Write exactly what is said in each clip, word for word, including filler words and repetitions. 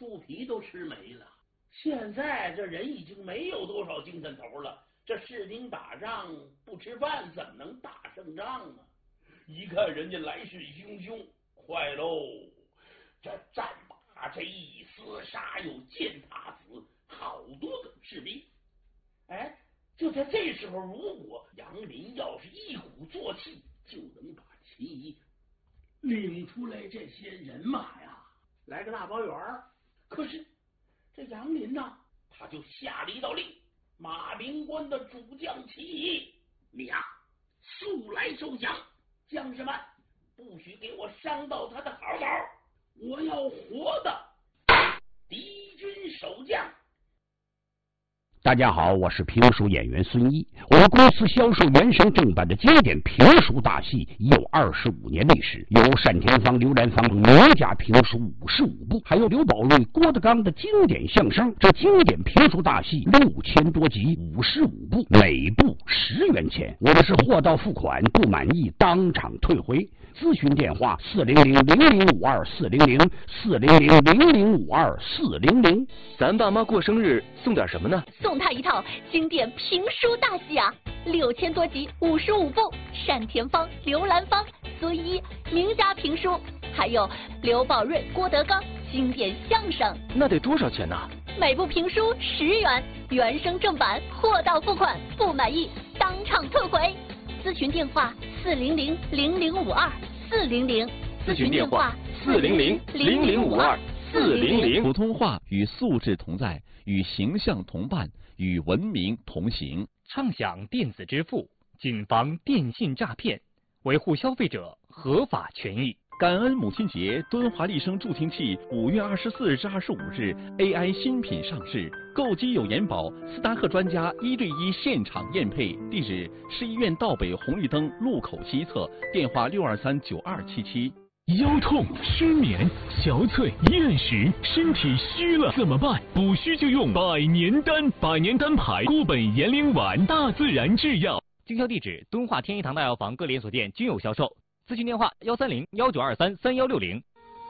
树皮都吃没了。现在这人已经没有多少精神头了，这士兵打仗不吃饭怎么能打胜仗啊？一看人家来势汹汹，坏喽！这战马这一厮杀，有践踏死好多个士兵。哎，就在这时候，如果杨林要是一鼓作气，就能把秦仪领出来这些人马呀，来个大包圆儿。可是这杨林呢，他就下了一道令，马陵关的主将秦仪，你呀，速来受降，将士们不许给我伤到他的好好，我要活的敌军守将。 大家好，我是评书演员孙一。我们公司销售原声正版的经典评书大戏已有二十五年历史，有单田芳、刘兰芳名家评书五十五部，还有刘宝瑞、郭德纲的经典相声。这经典评书大戏六千多集，五十五部，每部十元钱。我们是货到付款，不满意当场退回。咨询电话：四零零零零五二四零零四零零零零五二四零零。 咱爸妈过生日送点什么呢？ 送他一套经典评书大戏啊，六千多集，五十五部，单田芳、刘兰芳、孙一名家评书，还有刘宝瑞、郭德纲经典相声。 那得多少钱呢？ 每部评书十元，原声正版，货到付款，不满意当场退回。咨询电话：四零零零零五二四零零。 咨询电话：四零零零零五二四零零。 普通话与素质同在，与形象同伴，与文明同行。 畅享电子支付，谨防电信诈骗，维护消费者合法权益。 感恩母亲节，敦华丽声助听器五月二十四日至二十五日 A I 新品上市，购机有延保，斯达克专家一对一现场验配。地址：市医院道北红绿灯路口西侧，电话六二三九二七七。 腰痛、失眠、憔悴、厌食，身体虚了怎么办？补虚就用百年丹，百年丹牌固本延龄丸，大自然制药。 经销地址：敦化天一堂大药房各连锁店均有销售。咨询电话：幺三零幺九二三三幺六零。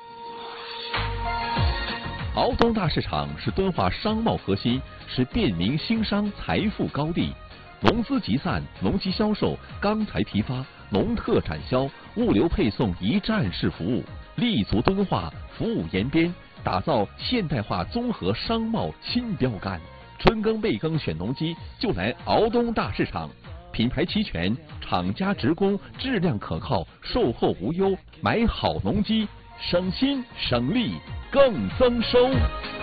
敖东大市场是敦化商贸核心，是便民兴商财富高地。农资集散、农机销售、钢材批发、农特产销、物流配送一站式服务，立足敦化，服务延边，打造现代化综合商贸新标杆。春耕备耕选农机，就来敖东大市场。品牌齐全，厂家直供，质量可靠，售后无忧。买好农机，省心省力更增收。